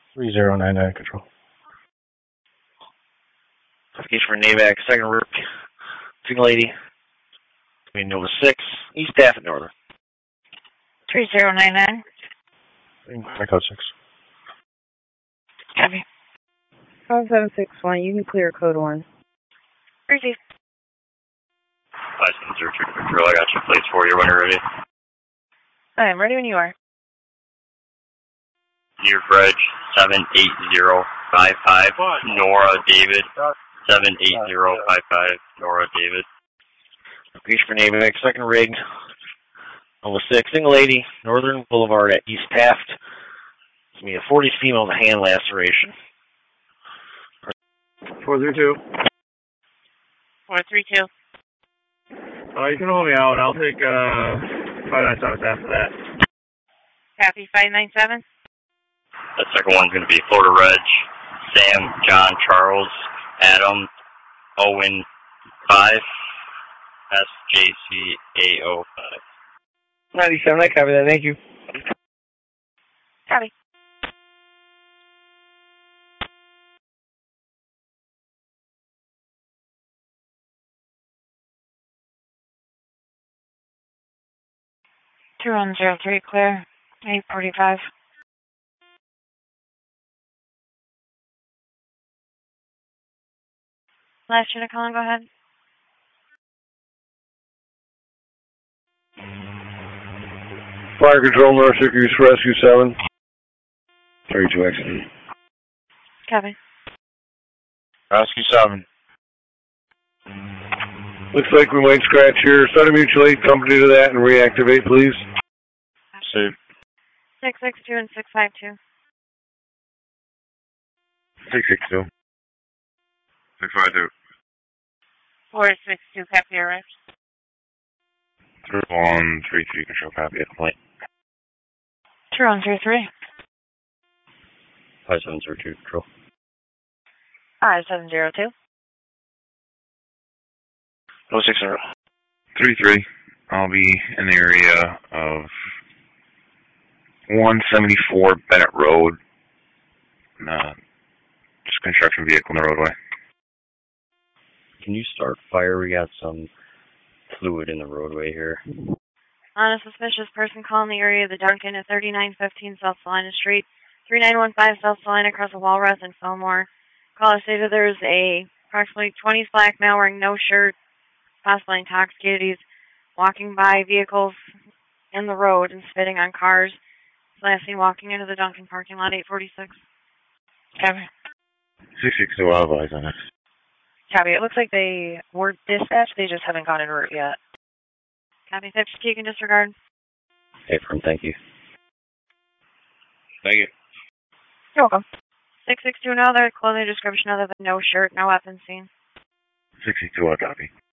3099 control. Case for NAVAC, second route. Single lady. Between Nova 6, East Taft, Northern. 3099. Code 6. Copy. 5761, you can clear code 1. Receive. 5702 control, I got your plates for you when you're ready. I am ready when you are. Deer Fredge 78055, Nora David 78055, Nora David. Case for NAVAC, second rig. Nova 6, single lady, Northern Boulevard at East Taft. It's me, a 40 female with a hand laceration. 432. 432. You can hold me out. I'll take 597 after that. Copy. 597. The second one's going to be Florida Reg, Sam, John, Charles, Adam, Owen 5, SJCAO 5. 97, I cover that. Thank you. Copy. Two 103 clear. 845. Last unit calling, go ahead. Fire control, North Syracuse Rescue 7. 32 exit. Copy. Rescue 7. Looks like we might scratch here. Southern Mutual Aid Company to that and reactivate, please. Save. 662 and 652. 662. 652. 462, copy arrived. 3133 control, copy at point. 2133. 5702 control. 5702. 060. 33. I'll be in the area of 174 Bennett Road. Just construction vehicle in the roadway. Can you start fire? We got some fluid in the roadway here. On a suspicious person calling the area of the Duncan at 3915 South Salina Street, 3915 South Salina across the Walrath and Fillmore. Caller stated there is a approximately 20 black male wearing no shirt, possibly intoxicated. He's walking by vehicles in the road and spitting on cars. Last seen walking into the Duncan parking lot, 846. Copy. 662, I'll advise on it. Copy. It looks like they were dispatched. They just haven't gone en route yet. Copy. 50, you can disregard. Affirm, thank you. Thank you. You're welcome. 662 now. Their clothing description other than no shirt, no weapons seen. 662, I'll copy.